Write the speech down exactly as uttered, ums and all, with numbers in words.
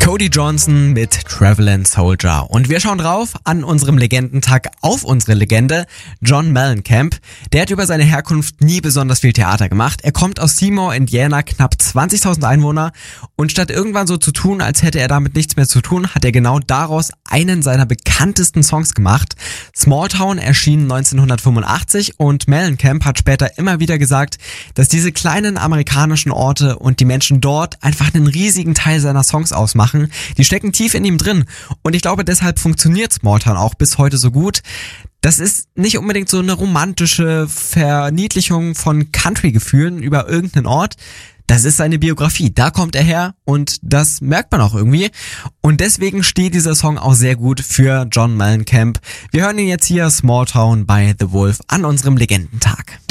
Cody Johnson mit Travelin' Soldier. Und wir schauen drauf an unserem Legendentag auf unsere Legende, John Mellencamp. Der hat über seine Herkunft nie besonders viel Theater gemacht. Er kommt aus Seymour, Indiana, knapp zwanzigtausend Einwohner. Und statt irgendwann so zu tun, als hätte er damit nichts mehr zu tun, hat er genau daraus einen seiner bekanntesten Songs gemacht. Small Town erschien neunzehnhundertfünfundachtzig und Mellencamp hat später immer wieder gesagt, dass diese kleinen amerikanischen Orte und die Menschen dort einfach einen riesigen Teil seiner Songs ausmachen. Die stecken tief in ihm drin und ich glaube, deshalb funktioniert Small Town auch bis heute so gut. Das ist nicht unbedingt so eine romantische Verniedlichung von Country-Gefühlen über irgendeinen Ort. Das ist seine Biografie, da kommt er her und das merkt man auch irgendwie. Und deswegen steht dieser Song auch sehr gut für John Mellencamp. Wir hören ihn jetzt hier, Small Town bei The Wolf, an unserem Legendentag.